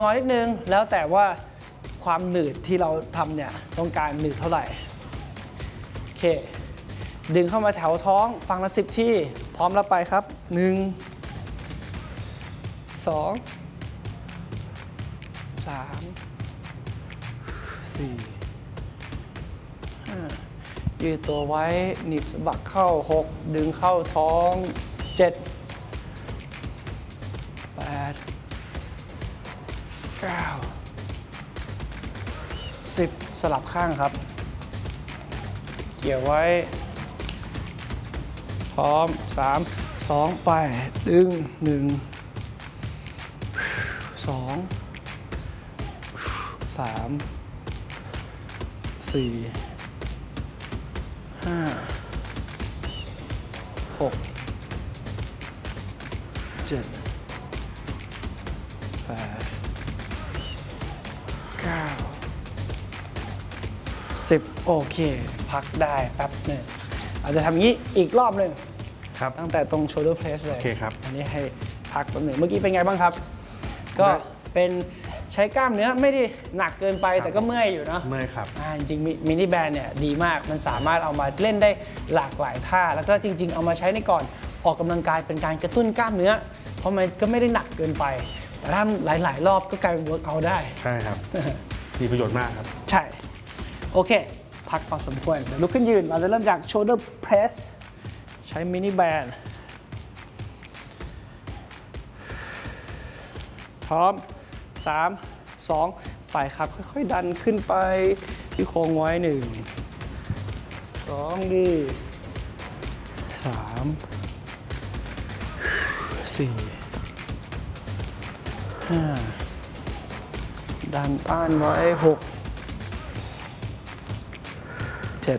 น้อยนิดนึงแล้วแต่ว่าความหนืดที่เราทำเนี่ยต้องการหนืดเท่าไหร่โอเคดึงเข้ามาแถวท้องฝั่งละ10 ที่พร้อมแล้วไปครับ1 2 3 4 5ยืดตัวไว้หนีบสะบักเข้า6ดึงเข้าท้อง7 8 9 10สลับข้างครับเกี่ยวไว้พร้อม3 2ไปดึง1 2 3 4 5 6 7 8 9 10โอเคพักได้แป๊บหนึ่งอาจจะทำอย่างนี้อีกรอบหนึ่งครับตั้งแต่ตรง shoulder press เลยโอเคครับอันนี้ให้พักแป๊บหนึ่งเมื่อกี้เป็นไงบ้างครับก็เป็นใช้กล้ามเนื้อไม่ได้หนักเกินไปแต่ก็เมื่อยอยู่เนาะเมื่อยครับจริงๆมินิแบนด์เนี่ยดีมากมันสามารถเอามาเล่นได้หลากหลายท่าแล้วก็จริงๆเอามาใช้ในก่อนออกกำลังกายเป็นการกระตุ้นกล้ามเนื้อเพราะมันก็ไม่ได้หนักเกินไปแต่ถ้าหลายๆรอบก็กลายเป็นเวิร์กเอาท์ได้ใช่ครับ มีประโยชน์มากครับใช่โอเคพักพอสมควรเดี๋ยวลุกขึ้นยืนเราจะเริ่มจาก shoulder press ใช้มินิแบนด์พร้อม3 2ไปครับค่อยๆดันขึ้นไปที่โค้งไว้1 2ดี3 4 5ดันต้านไว้6 7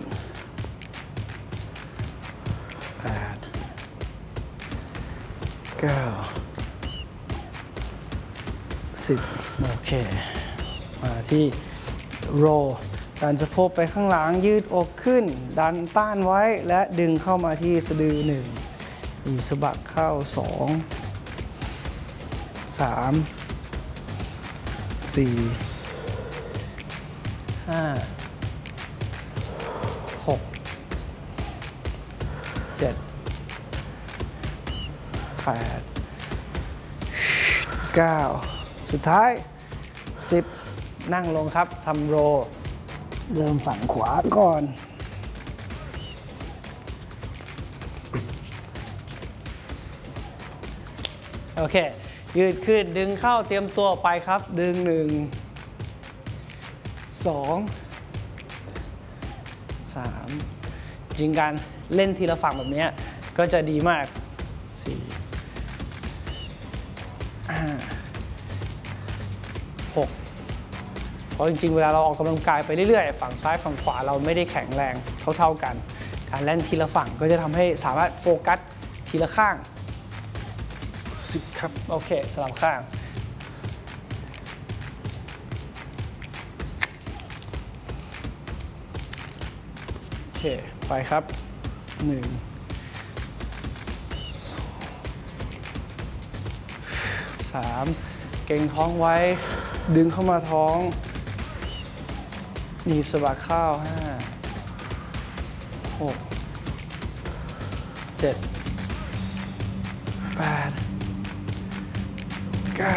8 9 10โอเคมาที่โรดันสะโพกไปข้างหลังยืดอกขึ้นดันต้านไว้และดึงเข้ามาที่สะดือ1มีสะบักเข้า2 3 4 5 6 7 8 9สุดท้าย10นั่งลงครับทำโรเริ่มฝั่งขวาก่อนโอเคยืดขึ้นดึงเข้าเตรียมตัวไปครับดึง1 2 3จริงการเล่นทีละฝั่งแบบนี้ก็จะดีมาก4 5 6เพราะจริงๆเวลาเราออกกำลังกายไปเรื่อยๆฝั่งซ้ายฝั่งขวาเราไม่ได้แข็งแรงเท่าๆกันการเล่นทีละฝั่งก็จะทำให้สามารถโฟกัสทีละข้าง10ครับโอเคสลับข้างโอเคไปครับ1 3เก่งท้องไว้ดึงเข้ามาท้องหนีบสะบักเข้า5 6 7 8 9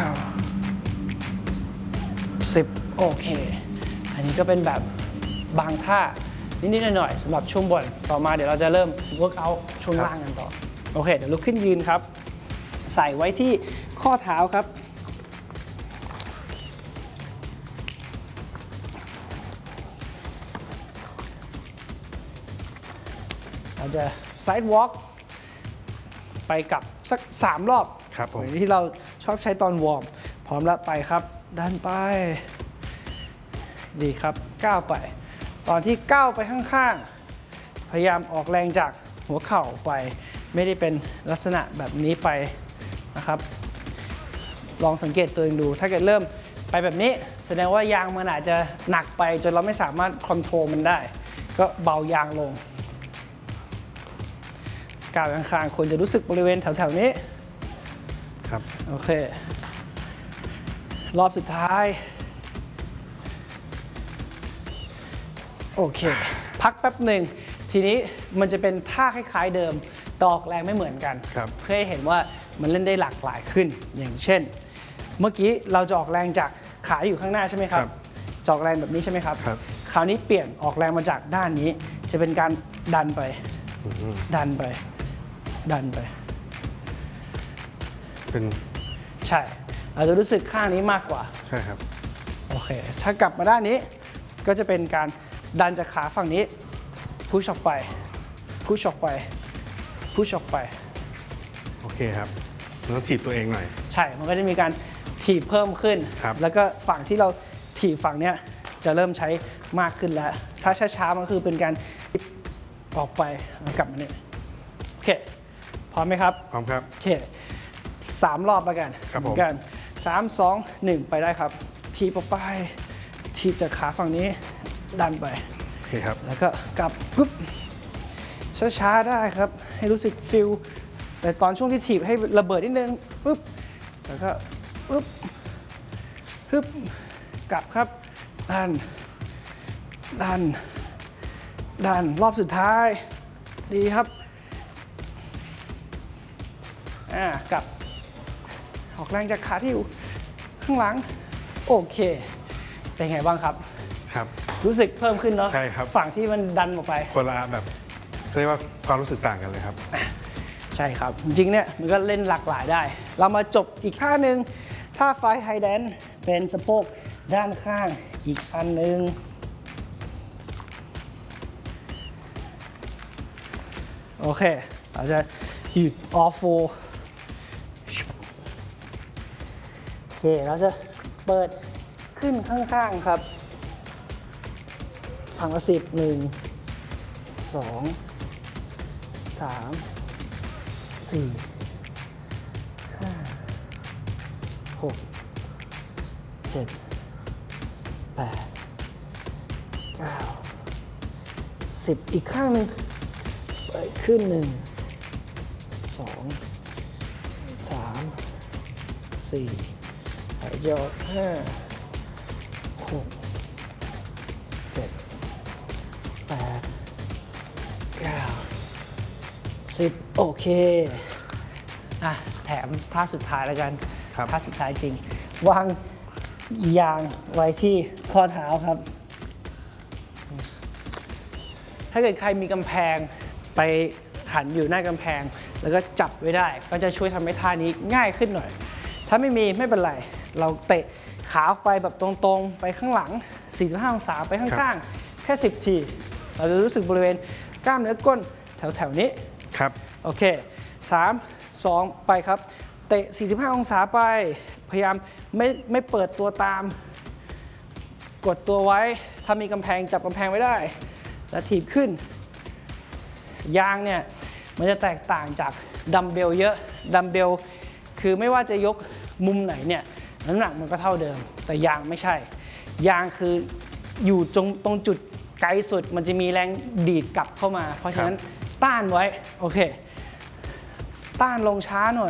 10โอเคอันนี้ก็เป็นแบบบางท่านิดๆหน่อยๆสำหรับช่วงบนต่อมาเดี๋ยวเราจะเริ่ม work out ช่วงล่างกันต่อโอเคเดี๋ยวลุกขึ้นยืนครับใส่ไว้ที่ข้อเท้าครับเราจะ side walk ไปกลับสัก3 รอบครับผมที่เราชอบใช้ตอนวอร์มพร้อมแล้วไปครับดันไปดีครับก้าวไปตอนที่ก้าวไปข้างๆพยายามออกแรงจากหัวเข่าไปไม่ได้เป็นลักษณะแบบนี้ไปนะครับลองสังเกตตัวเองดูถ้าเกิดเริ่มไปแบบนี้แสดงว่ายางมันอาจจะหนักไปจนเราไม่สามารถคอนโทรลมันได้ก็เบายางลงก้าวข้างๆควรจะรู้สึกบริเวณแถวๆนี้ครับโอเครอบสุดท้าย โอเค พักแป๊บหนึ่งทีนี้มันจะเป็นท่าคล้ายๆเดิมแต่ออกแรงไม่เหมือนกันครับเพื่อให้เห็นว่ามันเล่นได้หลากหลายขึ้น อย่างเช่น เมื่อกี้เราจะออกแรงจากขาที่อยู่ข้างหน้าใช่ไหมครับจะออกแรงแบบนี้ใช่ไหมครับครับคราวนี้เปลี่ยนออกแรงมาจากด้านนี้ จะเป็นการดันไป ดันไป ดันไปเป็นใช่ เราจะรู้สึกข้างนี้มากกว่าใช่ครับโอเค ถ้ากลับมาด้านนี้ก็จะเป็นการดันจากขาฝั่งนี้พุชออกไปพุชออกไปพุชออกไปโอเคครับมันต้องถีบตัวเองหน่อยใช่ มันก็จะมีการถีบเพิ่มขึ้นครับแล้วก็ฝั่งที่เราถีบฝั่งเนี้ยจะเริ่มใช้มากขึ้นแล้ว ถ้าช้าๆมันคือเป็นการออกไปแล้วกลับมาเนี่ยโอเค พร้อมไหมครับพร้อมครับโอเค3 รอบแล้วกันครับผมเหมือนกัน3 2 1 ไปได้ครับ ทีบออกไปทีบจากขาฝั่งนี้ดันไปโอเคครับแล้วก็กลับปุ๊บช้าๆได้ครับ ให้รู้สึกฟิลแต่ตอนช่วงที่ถีบให้ระเบิดนิดนึงปุ๊บแล้วก็ปุ๊บปึ๊บกลับครับดันดันดันรอบสุดท้ายดีครับกลับออกแรงจากขาที่อยู่ข้างหลังโอเคเป็นไงบ้างครับครับรู้สึกเพิ่มขึ้นเนาะใช่ครับฝั่งที่มันดันออกไปคนละแบบเรียกว่าความรู้สึกต่างกันเลยครับใช่ครับ จริงๆเนี่ยมันก็เล่นหลากหลายได้ เรามาจบอีกท่าหนึ่งท่าไฟไฮแดนเป็นสะโพกด้านข้างอีกอันหนึ่งโอเค เราจะหยุด all four โอเค เราจะเปิดขึ้นข้างๆครับฝั่งละ10 1 2 3 4 5 6 7 8 9 10อีกข้างหนึ่งเปิดขึ้น1 2 3 4หายใจออก5 6 7 8 9 10โอเคแถมท่าสุดท้ายแล้วกันครับท่าสุดท้ายจริง วางยางไว้ที่ข้อเท้าครับ ถ้าเกิดใครมีกำแพงไปหันอยู่หน้ากำแพง แล้วก็จับไว้ได้ ก็จะช่วยทำให้ท่านี้ง่ายขึ้นหน่อย ถ้าไม่มีไม่เป็นไร เราเตะขาออกไปแบบตรงๆ ไปข้างหลัง 45 องศาไปข้างๆ แค่ 10 ที เราจะรู้สึกบริเวณกล้ามเนื้อก้นแถวๆนี้ครับโอเค 3 2 ไปครับ เตะ 45 องศาไป พยายามไม่เปิดตัวตาม กดตัวไว้ ถ้ามีกำแพงจับกำแพงไว้ได้ แล้วถีบขึ้น ยางเนี่ย มันจะแตกต่างจากดัมเบลเยอะ ดัมเบลคือไม่ว่าจะยกมุมไหนเนี่ย น้ำหนักมันก็เท่าเดิม แต่ยางไม่ใช่ ยางคืออยู่ตรงจุดไกลสุด มันจะมีแรงดีดกลับเข้ามา เพราะฉะนั้นต้านไว้ โอเค ต้านลงช้าหน่อย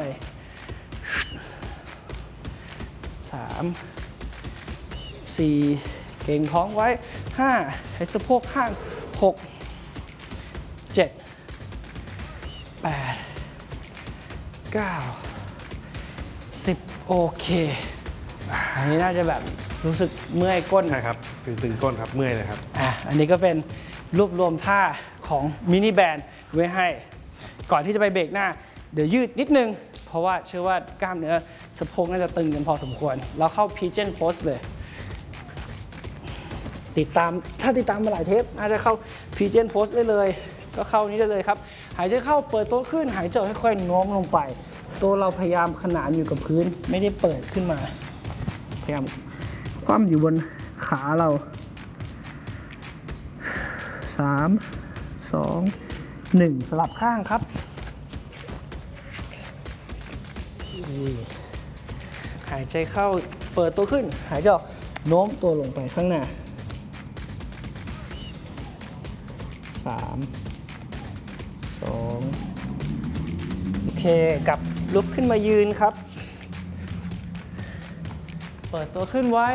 3 4 เก่งท้องไว้ 5 ให้สะโพกข้าง 6 7 8 9 10 โอเคอันนี้น่าจะแบบรู้สึกเมื่อยก้นใช่ครับตึงก้นครับเมื่อยเลยครับอันนี้ก็เป็นรวบรวมท่าของมินิแบนด์ไว้ให้ ก่อนที่จะไปเบรกหน้า เดี๋ยวยืดนิดนึง เพราะว่าเชื่อว่ากล้ามเนื้อสะโพกน่าจะตึงกันพอสมควร เราเข้า Pigeon Pose เลย ถ้าติดตามมาหลายเทปอาจจะเข้า Pigeon Pose ได้เลย ก็เข้านี้ได้เลยครับ หายใจเข้าเปิดตัวขึ้น หายใจออกค่อยๆโน้มลงไป ตัวเราพยายามขนานอยู่กับพื้น ไม่ได้เปิดขึ้นมา พยายามคว่ำอยู่บนขาเรา 3 2 1 สลับข้างครับหายใจเข้าเปิดตัวขึ้น หายใจออกโน้มตัวลงไปข้างหน้า 3 2 โอเคกลับลุกขึ้นมายืนครับ โอเปิดตัวขึ้นไว้